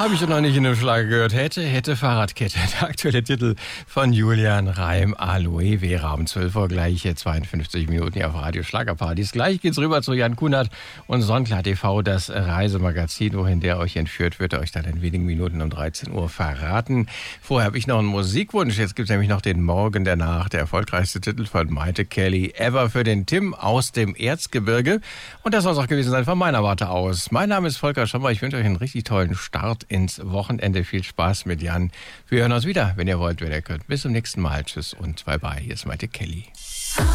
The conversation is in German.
habe ich noch nicht in einem Schlager gehört. Hätte Fahrradkette. Der aktuelle Titel von Julian Reim, Aloe Vera. Um 12 Uhr gleich 52 Minuten hier auf Radio Schlagerpartys. Gleich geht's rüber zu Jan Kunert und Sonnenklar TV, das Reisemagazin, wohin der euch entführt, wird er euch dann in wenigen Minuten um 13 Uhr verraten. Vorher habe ich noch einen Musikwunsch. Jetzt gibt es nämlich noch den Morgen der Nacht, der erfolgreichste Titel von Maite Kelly ever für den Tim aus dem Erzgebirge. Und das soll es auch gewesen sein von meiner Warte aus. Mein Name ist Volker Schommer. Ich wünsche euch einen richtig tollen Start ins Wochenende. Viel Spaß mit Jan. Wir hören uns wieder, wenn ihr wollt, wenn ihr könnt. Bis zum nächsten Mal. Tschüss und bye bye. Hier ist Maite Kelly.